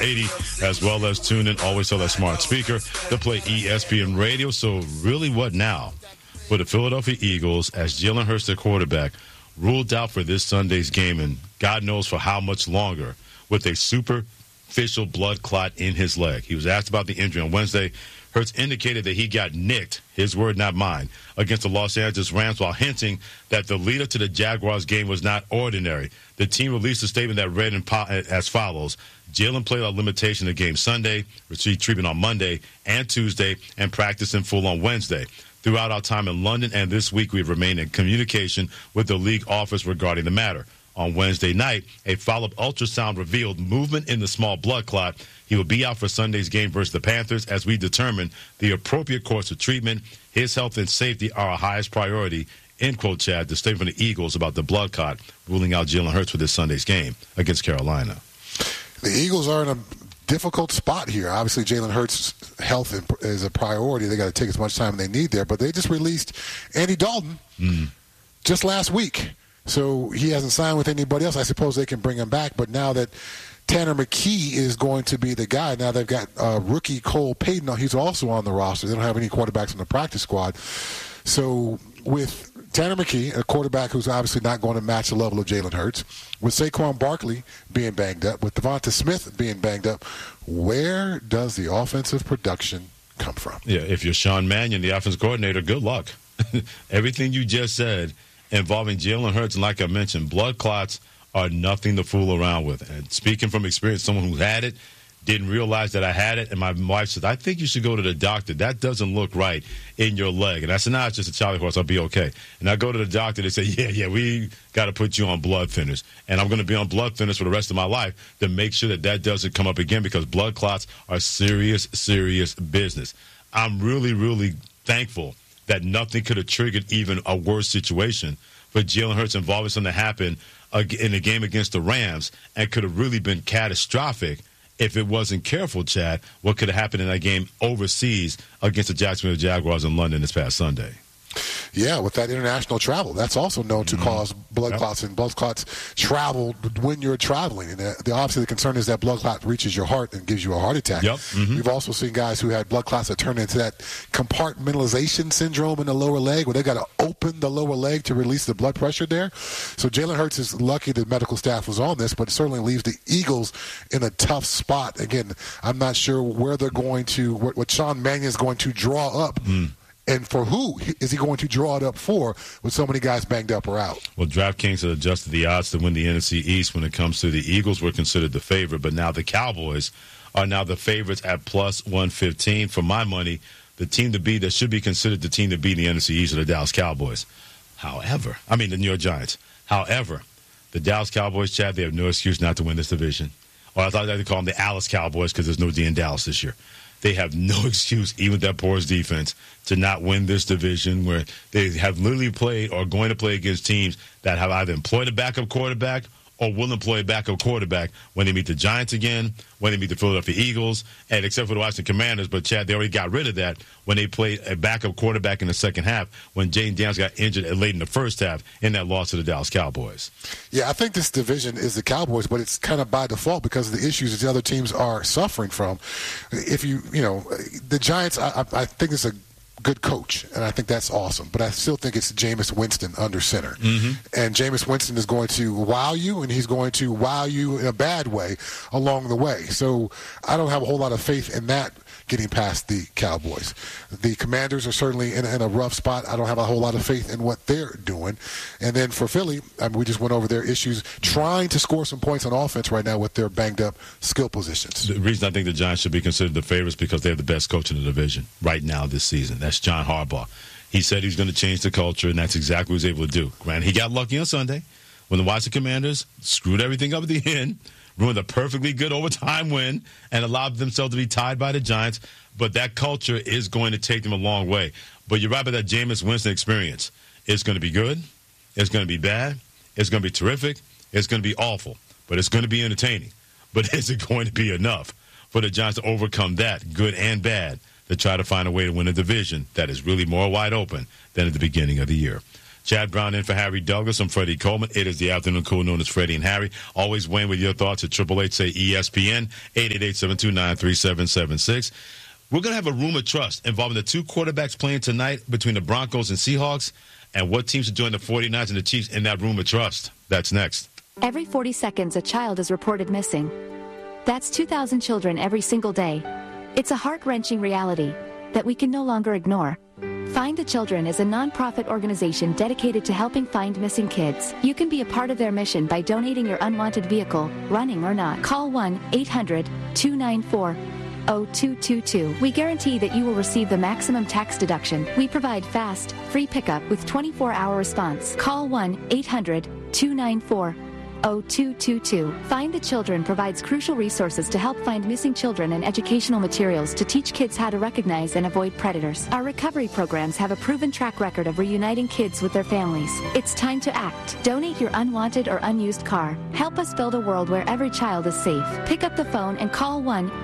80, as well as tune in, always tell that smart speaker to play ESPN Radio. So really what now for the Philadelphia Eagles as Jalen Hurts, their quarterback, ruled out for this Sunday's game, and God knows for how much longer, with a superficial blood clot in his leg. He was asked about the injury on Wednesday. Hurts indicated that he got nicked, his word, not mine, against the Los Angeles Rams, while hinting that the lead-up to the Jaguars game was not ordinary. The team released a statement that read as follows: Jalen played on limitation the game Sunday, received treatment on Monday and Tuesday, and practiced in full on Wednesday. Throughout our time in London and this week, we've remained in communication with the league office regarding the matter. On Wednesday night, a follow-up ultrasound revealed movement in the small blood clot. He will be out for Sunday's game versus the Panthers as we determine the appropriate course of treatment. His health and safety are our highest priority, end quote, Chad, the statement from the Eagles about the blood clot, ruling out Jalen Hurts for this Sunday's game against Carolina. The Eagles are in a difficult spot here. Obviously, Jalen Hurts' health is a priority. They got to take as much time as they need there. But they just released Andy Dalton just last week. So he hasn't signed with anybody else. I suppose they can bring him back. But now that Tanner McKee is going to be the guy, now they've got rookie Cole Payton. He's also on the roster. They don't have any quarterbacks on the practice squad. So with Tanner McKee, a quarterback who's obviously not going to match the level of Jalen Hurts, with Saquon Barkley being banged up, with Devonta Smith being banged up, where does the offensive production come from? Yeah, if you're Sean Mannion, the offensive coordinator, good luck. Everything you just said involving Jalen Hurts, and like I mentioned, blood clots are nothing to fool around with. And speaking from experience, someone who had it, didn't realize that I had it, and my wife said, I think you should go to the doctor. That doesn't look right in your leg. And I said, nah, it's just a Charlie horse. I'll be okay. And I go to the doctor. They say, yeah, we got to put you on blood thinners. And I'm going to be on blood thinners for the rest of my life to make sure that doesn't come up again, because blood clots are serious, serious business. I'm really, really thankful that nothing could have triggered even a worse situation for Jalen Hurts involving something that happened in a game against the Rams and could have really been catastrophic if it wasn't careful, Chad. What could have happened in that game overseas against the Jacksonville Jaguars in London this past Sunday? Yeah, with that international travel, that's also known to cause blood clots, and blood clots travel when you're traveling. And obviously the concern is that blood clot reaches your heart and gives you a heart attack. We've also seen guys who had blood clots that turn into that compartmentalization syndrome in the lower leg, where they got to open the lower leg to release the blood pressure there. So Jalen Hurts is lucky the medical staff was on this, but it certainly leaves the Eagles in a tough spot. Again, I'm not sure where they're going to, what Sean Mannion is going to draw up. And for who is he going to draw it up for with so many guys banged up or out? Well, DraftKings has adjusted the odds to win the NFC East when it comes to the Eagles. Were considered the favorite, but now the Cowboys are now the favorites at plus 115. For my money, the team to beat that should be considered the team to beat in the NFC East are the Dallas Cowboys. The New York Giants. However, the Dallas Cowboys, Chad, they have no excuse not to win this division. Or I thought they'd call them the Alice Cowboys because there's no D in Dallas this year. They have no excuse, even with that porous defense, to not win this division, where they have literally played or going to play against teams that have either employed a backup quarterback or will employ a backup quarterback when they meet the Giants again, when they meet the Philadelphia Eagles, and except for the Washington Commanders. But, Chad, they already got rid of that when they played a backup quarterback in the second half when Jaden Daniels got injured late in the first half in that loss to the Dallas Cowboys. Yeah, I think this division is the Cowboys, but it's kind of by default because of the issues that the other teams are suffering from. If the Giants, I think it's a good coach, and I think that's awesome. But I still think it's Jameis Winston under center. And Jameis Winston is going to wow you, and he's going to wow you in a bad way along the way. So I don't have a whole lot of faith in that getting past the Cowboys. The Commanders are certainly in a rough spot. I don't have a whole lot of faith in what they're doing. And then for Philly, we just went over their issues trying to score some points on offense right now with their banged-up skill positions. The reason I think the Giants should be considered the favorites because they have the best coach in the division right now this season. That's John Harbaugh. He said he's going to change the culture, and that's exactly what he was able to do. Granted, he got lucky on Sunday when the Washington Commanders screwed everything up at the end, ruined a perfectly good overtime win, and allowed themselves to be tied by the Giants. But that culture is going to take them a long way. But you're right about that Jameis Winston experience. It's going to be good. It's going to be bad. It's going to be terrific. It's going to be awful. But it's going to be entertaining. But is it going to be enough for the Giants to overcome that, good and bad, to try to find a way to win a division that is really more wide open than at the beginning of the year? Chad Brown in for Harry Douglas. I'm Freddie Coleman. It is the afternoon cool known as Freddie and Harry. Always weighing with your thoughts at 888-SAY-ESPN, 888-729-3776. We're going to have a room of trust involving the two quarterbacks playing tonight between the Broncos and Seahawks, and what teams are doing the 49ers and the Chiefs in that room of trust. That's next. Every 40 seconds, a child is reported missing. That's 2,000 children every single day. It's a heart-wrenching reality that we can no longer ignore. Find the Children is a non-profit organization dedicated to helping find missing kids. You can be a part of their mission by donating your unwanted vehicle, running or not. Call 1-800-294-0222. We guarantee that you will receive the maximum tax deduction. We provide fast, free pickup with 24-hour response. Call 1-800-294-0222. Find the Children provides crucial resources to help find missing children and educational materials to teach kids how to recognize and avoid predators. Our recovery programs have a proven track record of reuniting kids with their families. It's time to act. Donate your unwanted or unused car. Help us build a world where every child is safe. Pick up the phone and call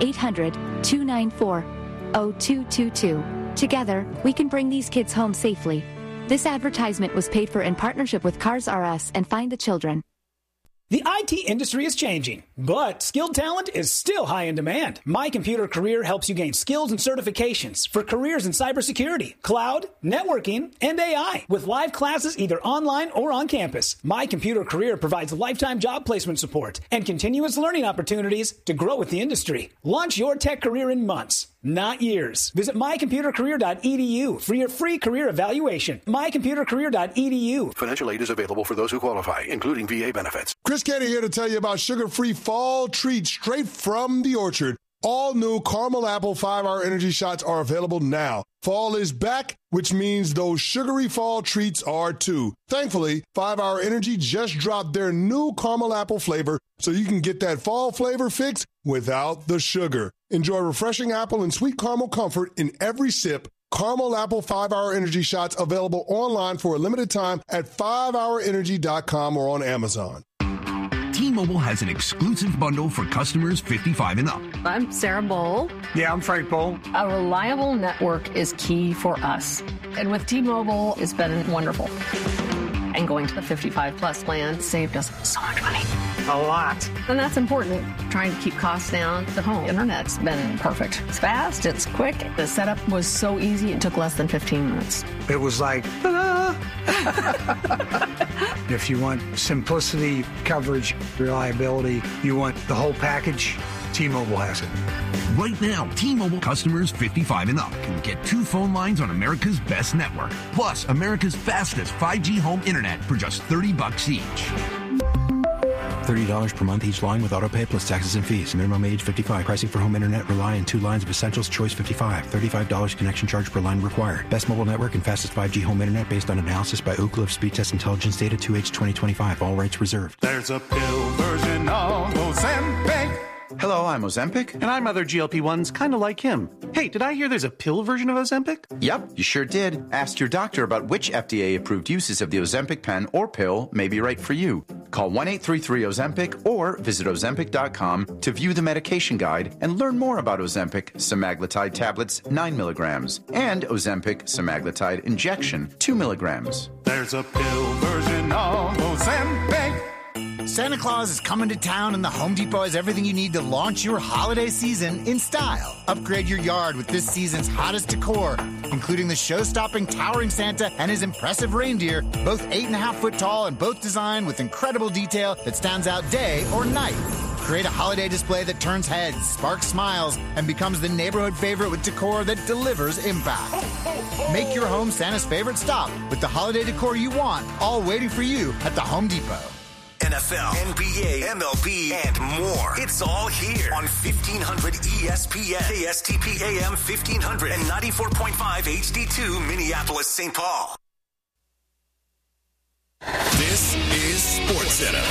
1-800-294-0222. Together, we can bring these kids home safely. This advertisement was paid for in partnership with Cars R Us and Find the Children. The IT industry is changing, but skilled talent is still high in demand. My Computer Career helps you gain skills and certifications for careers in cybersecurity, cloud, networking, and AI. With live classes either online or on campus, My Computer Career provides lifetime job placement support and continuous learning opportunities to grow with the industry. Launch your tech career in months, not years. Visit mycomputercareer.edu for your free career evaluation. mycomputercareer.edu. Financial aid is available for those who qualify, including VA benefits. Chris Canty here to tell you about sugar-free fall treats straight from the orchard. All new caramel apple 5-hour energy shots are available now. Fall is back, which means those sugary fall treats are too. Thankfully, 5-hour energy just dropped their new caramel apple flavor, so you can get that fall flavor fix without the sugar. Enjoy refreshing apple and sweet caramel comfort in every sip. Caramel apple 5-hour energy shots available online for a limited time at 5hourenergy.com or on Amazon. T-Mobile has an exclusive bundle for customers 55 and up. I'm Sarah Bowl. Yeah, I'm Frank Bowl. A reliable network is key for us. And with T-Mobile, it's been wonderful. And going to the 55-plus plan saved us so much money. A lot. And that's important. Trying to keep costs down. The home internet's been perfect. It's fast. It's quick. The setup was so easy. It took less than 15 minutes. It was like, if you want simplicity, coverage, reliability, you want the whole package, T-Mobile has it. Right now, T-Mobile customers 55 and up can get 2 phone lines on America's best network, plus America's fastest 5G home internet for just $30 each. $30 per month each line with autopay plus taxes and fees. Minimum age 55. Pricing for home internet rely on 2 lines of Essentials. Choice 55. $35 connection charge per line required. Best mobile network and fastest 5G home internet based on analysis by Ookla of Speed Test Intelligence data 2H 2025. All rights reserved. There's a pill version of Ozempic. Hello, I'm Ozempic. And I'm other GLP-1s kind of like him. Hey, did I hear there's a pill version of Ozempic? Yep, you sure did. Ask your doctor about which FDA-approved uses of the Ozempic pen or pill may be right for you. Call 1-833-OZEMPIC or visit Ozempic.com to view the medication guide and learn more about Ozempic semaglutide tablets 9 milligrams and Ozempic semaglutide injection 2 milligrams. There's a pill version of Ozempic. Santa Claus is coming to town, and the Home Depot has everything you need to launch your holiday season in style. Upgrade your yard with this season's hottest decor, including the show-stopping towering Santa and his impressive reindeer, both 8.5 foot tall and both designed with incredible detail that stands out day or night. Create a holiday display that turns heads, sparks smiles, and becomes the neighborhood favorite with decor that delivers impact. Make your home Santa's favorite stop with the holiday decor you want, all waiting for you at the Home Depot. NFL, NBA, MLB, and more. It's all here on 1500 ESPN, KSTP AM 1500, and 94.5 HD2 Minneapolis, St. Paul. This is SportsCenter.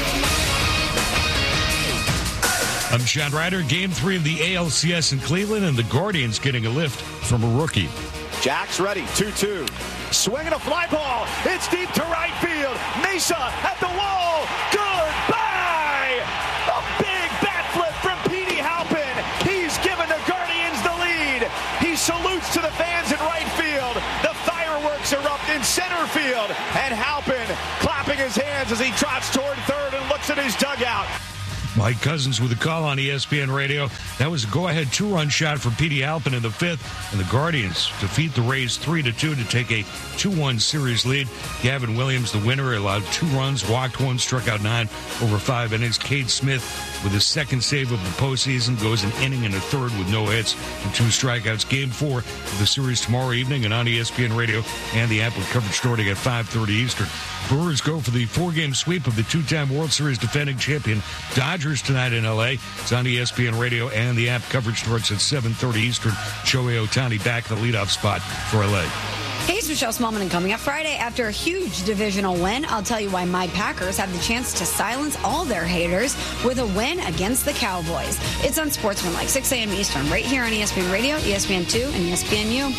I'm Chad Ryder. Game 3 of the ALCS in Cleveland, and the Guardians getting a lift from a rookie. Jack's ready, 2-2. Swinging a fly ball. It's deep to right field. Mesa at the wall. Goodbye! A big bat flip from Petey Halpin. He's given the Guardians the lead. He salutes to the fans in right field. The fireworks erupt in center field. field, and Halpin clapping his hands as he trots toward third and looks at his dugout. Mike Cousins with a call on ESPN Radio. That was a go-ahead two-run shot for Petey Halpin in the fifth, and the Guardians defeat the Rays 3-2 to take a 2-1 series lead. Gavin Williams, the winner, allowed 2 runs, walked 1, struck out 9 over 5 innings. Cade Smith, with his second save of the postseason, goes an inning and a third with no hits and 2 strikeouts. Game 4 of the series tomorrow evening and on ESPN Radio and the app with coverage starting at 5:30 Eastern. Brewers go for the 4-game sweep of the 2-time World Series defending champion Dodgers tonight in L.A. It's on ESPN Radio and the app. Coverage starts at 7:30 Eastern. Shohei Ohtani back in the leadoff spot for L.A. Hey, it's Michelle Smallman, and coming up Friday, after a huge divisional win, I'll tell you why my Packers have the chance to silence all their haters with a win against the Cowboys. It's Unsportsmanlike, 6 a.m. Eastern, right here on ESPN Radio, ESPN2, and ESPNU.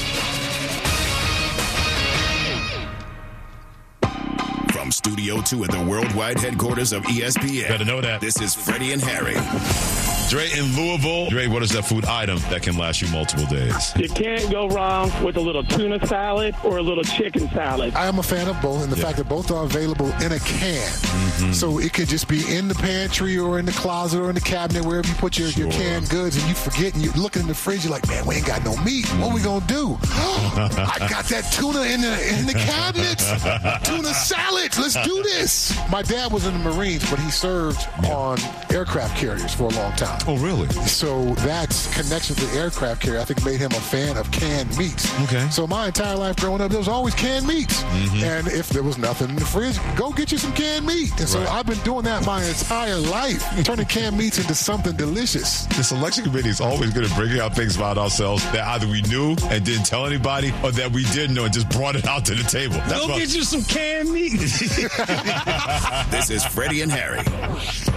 From Studio 2 at the worldwide headquarters of ESPN. Better know that. This is Freddie and Harry. Dre in Louisville. Dre, what is that food item that can last you multiple days? You can't go wrong with a little tuna salad or a little chicken salad. I am a fan of both, and the fact that both are available in a can. Mm-hmm. So it could just be in the pantry or in the closet or in the cabinet, wherever you put your canned goods, and you forget, and you're looking in the fridge, you're like, man, we ain't got no meat. What are we going to do? I got that tuna in the cabinet. Tuna salad. Let's do this. My dad was in the Marines, but he served on aircraft carriers for a long time. Oh, really? So that connection to the aircraft carrier, I think, made him a fan of canned meats. Okay. So my entire life growing up, there was always canned meats. Mm-hmm. And if there was nothing in the fridge, go get you some canned meat. And so I've been doing that my entire life, turning canned meats into something delicious. The selection committee is always good at bringing out things about ourselves that either we knew and didn't tell anybody, or that we did know and just brought it out to the table. Go get you some canned meat. This is Freddie and Harry.